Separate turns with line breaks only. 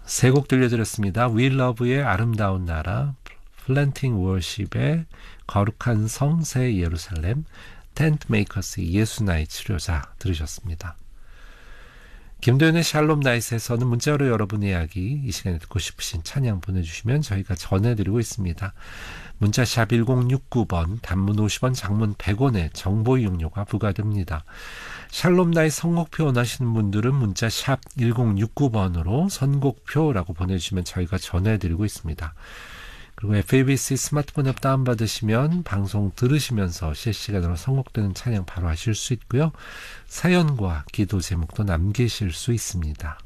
세 곡 들려드렸습니다. We Love의 아름다운 나라, Planting Worship의 거룩한 성 새 예루살렘, Tent Makers의 예수나의 치료자 들으셨습니다. 김도현의 샬롬 나잇에서는 문자로 여러분의 이야기 이 시간에 듣고 싶으신 찬양 보내주시면 저희가 전해드리고 있습니다. 문자 샵 1069번, 단문 50원, 장문 100원의 정보 이용료가 부과됩니다. 샬롬 나잇 선곡표 원하시는 분들은 문자 샵 1069번으로 선곡표라고 보내주시면 저희가 전해드리고 있습니다. 그리고 FABC 스마트폰 앱 다운받으시면 방송 들으시면서 실시간으로 선곡되는 찬양 바로 하실 수 있고요. 사연과 기도 제목도 남기실 수 있습니다.